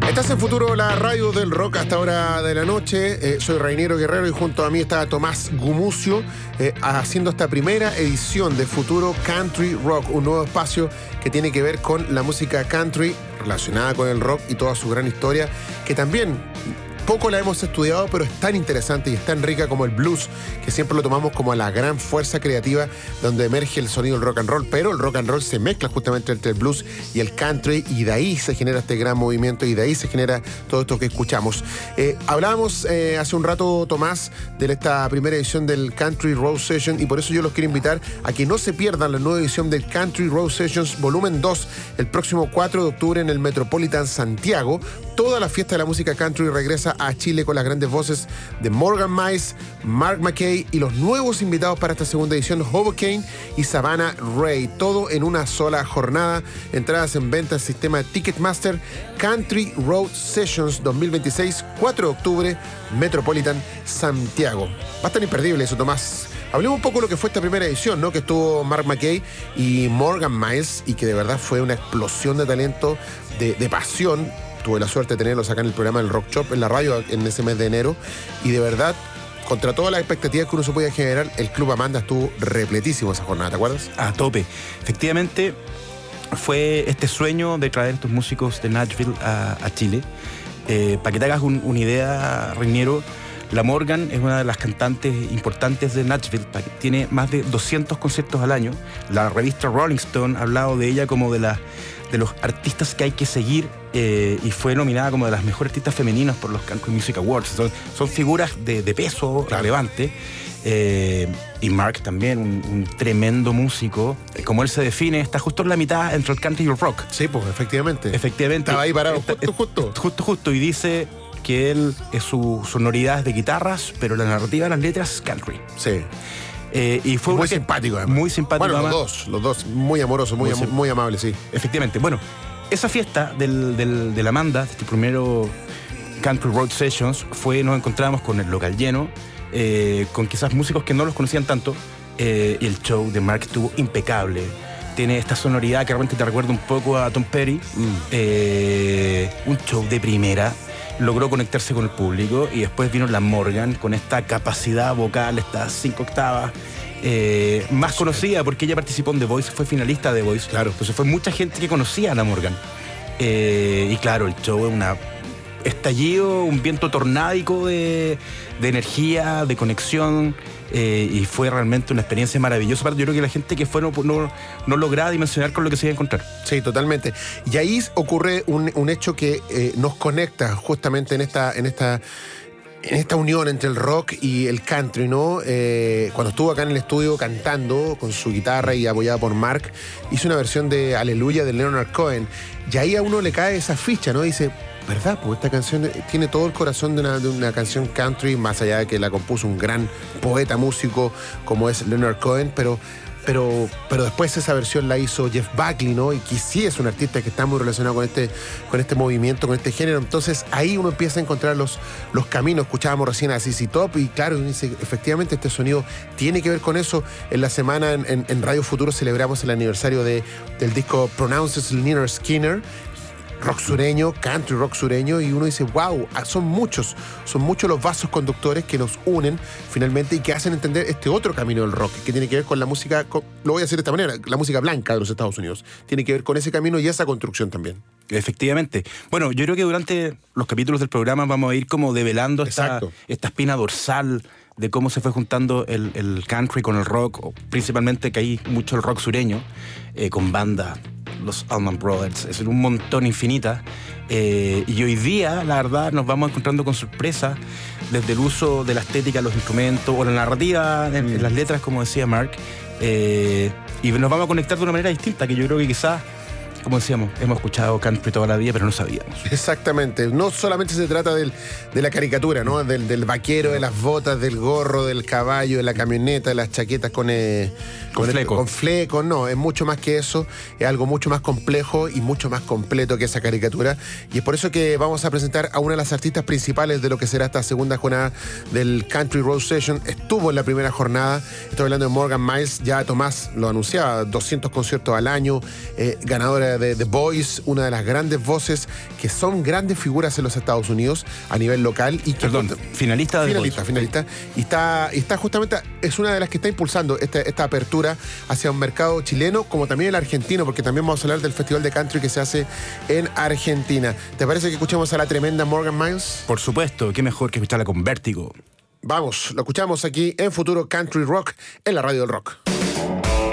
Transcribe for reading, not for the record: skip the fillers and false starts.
Estás en Futuro, la radio del rock hasta hora de la noche. Soy Rainiero Guerrero y junto a mí está Tomás Gumucio haciendo esta primera edición de Futuro Country Rock, un nuevo espacio que tiene que ver con la música country relacionada con el rock y toda su gran historia, que también poco la hemos estudiado, pero es tan interesante y es tan rica como el blues, que siempre lo tomamos como la gran fuerza creativa donde emerge el sonido del rock and roll, pero el rock and roll se mezcla justamente entre el blues y el country, y de ahí se genera este gran movimiento y de ahí se genera todo esto que escuchamos. Hablábamos hace un rato, Tomás, de esta primera edición del Country Road Session, y por eso yo los quiero invitar a que no se pierdan la nueva edición del Country Road Sessions volumen 2 el próximo 4 de octubre en el Metropolitan Santiago. Toda la fiesta de la música country regresa a Chile con las grandes voces de Morgan Mice, Mark McKay y los nuevos invitados para esta segunda edición, Hoboken y Savannah Ray. Todo en una sola jornada. Entradas en venta al sistema Ticketmaster. Country Road Sessions 2026, 4 de octubre, Metropolitan Santiago. Va a estar imperdible eso, Tomás. Hablemos un poco de lo que fue esta primera edición, ¿no? Que estuvo Mark McKay y Morgan Mice, y que de verdad fue una explosión de talento, de pasión. Tuve la suerte de tenerlos acá en el programa del Rock Shop, en la radio, en ese mes de enero. Y de verdad, contra todas las expectativas que uno se podía generar, el Club Amanda estuvo repletísimo esa jornada, ¿te acuerdas? A tope. Efectivamente, fue este sueño de traer estos músicos de Nashville a Chile. Para que te hagas una idea, Reiniero, la Morgan es una de las cantantes importantes de Nashville. Tiene más de 200 conciertos al año. La revista Rolling Stone ha hablado de ella como de los artistas que hay que seguir, y fue nominada como de las mejores artistas femeninas por los Country Music Awards. Son figuras de peso relevante. Y Mark también, un tremendo músico. Como él se define, está justo en la mitad entre el country y el rock. Sí, pues efectivamente. Estaba ahí parado, justo. Y dice que él es su sonoridad de guitarras, pero la narrativa de las letras es country. Sí. Y fue muy simpático, además. Muy simpático. Bueno, los dos, muy amorosos, muy amables, sí. Efectivamente. Bueno, esa fiesta de la Amanda, de este primero Country Road Sessions, nos encontramos con el local lleno, con quizás músicos que no los conocían tanto, y el show de Mark estuvo impecable. Tiene esta sonoridad que realmente te recuerda un poco a Tom Petty. Un show de primera. Logró conectarse con el público, y después vino la Morgan con esta capacidad vocal, estas 5 octavas, más conocida porque ella participó en The Voice, fue finalista de The Voice. Claro. Entonces fue mucha gente que conocía a la Morgan. Y claro, el show es un estallido, un viento tornádico de energía, de conexión, y fue realmente una experiencia maravillosa. Yo creo que la gente que fue no lograba dimensionar con lo que se iba a encontrar. Sí, totalmente. Y ahí ocurre un hecho que nos conecta justamente en esta unión entre el rock y el country, ¿no? Cuando estuvo acá en el estudio cantando con su guitarra y apoyada por Mark, hizo una versión de Aleluya de Leonard Cohen, y ahí a uno le cae esa ficha, ¿no? Dice, ¿verdad? Pues esta canción tiene todo el corazón de una canción country, más allá de que la compuso un gran poeta, músico como es Leonard Cohen, pero después esa versión la hizo Jeff Buckley, ¿no? Y que sí es un artista que está muy relacionado con este movimiento, con este género. Entonces ahí uno empieza a encontrar los caminos. Escuchábamos recién a ZZ Top, y claro, uno dice, efectivamente este sonido tiene que ver con eso. En la semana en Radio Futuro celebramos el aniversario del disco Pronounces Lynyrd Skynyrd, rock sureño, country rock sureño, y uno dice, wow, son muchos los vasos conductores que nos unen finalmente y que hacen entender este otro camino del rock, que tiene que ver con la música, lo voy a decir de esta manera, la música blanca de los Estados Unidos. Tiene que ver con ese camino y esa construcción también. Efectivamente. Bueno, yo creo que durante los capítulos del programa vamos a ir como develando esta espina dorsal de cómo se fue juntando el country con el rock, principalmente que hay mucho el rock sureño, con bandas, los Allman Brothers, es un montón infinita. Y hoy día, la verdad, nos vamos encontrando con sorpresas desde el uso de la estética de los instrumentos o la narrativa en las letras, como decía Mark. Y nos vamos a conectar de una manera distinta, que yo creo que quizás, como decíamos, hemos escuchado country toda la vida, pero no sabíamos. Exactamente. No solamente se trata de la caricatura, ¿no? Del vaquero, de las botas, del gorro, del caballo, de la camioneta, de las chaquetas con flecos. No, es mucho más que eso. Es algo mucho más complejo y mucho más completo que esa caricatura. Y es por eso que vamos a presentar a una de las artistas principales de lo que será esta segunda jornada del Country Road Session. Estuvo en la primera jornada. Estoy hablando de Morgan Mice. Ya Tomás lo anunciaba, 200 conciertos al año, ganadora de The Voice, una de las grandes voces que son grandes figuras en los Estados Unidos a nivel local. Y que finalista de The Voice. Finalista. Y está justamente, es una de las que está impulsando esta apertura hacia un mercado chileno, como también el argentino, porque también vamos a hablar del Festival de Country que se hace en Argentina. ¿Te parece que escuchemos a la tremenda Morgan Miles? Por supuesto, qué mejor que escucharla con Vértigo. Vamos, lo escuchamos aquí en Futuro Country Rock, en la radio del rock.